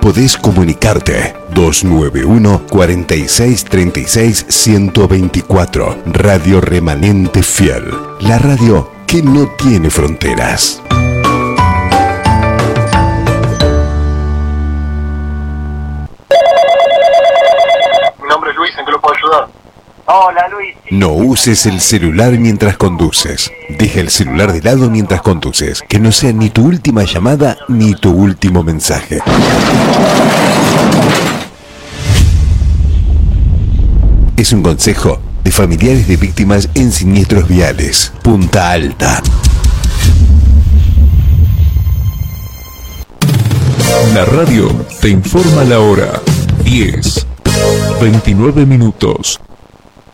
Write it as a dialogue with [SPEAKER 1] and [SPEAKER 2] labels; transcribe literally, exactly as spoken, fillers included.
[SPEAKER 1] podés comunicarte. dos nueve uno, cuatro seis tres seis, uno dos cuatro. Radio Remanente Fiel. La radio que no tiene fronteras.
[SPEAKER 2] Mi nombre es Luis, ¿en qué lo puedo ayudar?
[SPEAKER 3] Hola, Luis.
[SPEAKER 1] No uses el celular mientras conduces. Deja el celular de lado mientras conduces. Que no sea ni tu última llamada ni tu último mensaje. Es un consejo de familiares de víctimas en siniestros viales. Punta Alta.
[SPEAKER 4] La radio te informa la hora. diez, veintinueve minutos.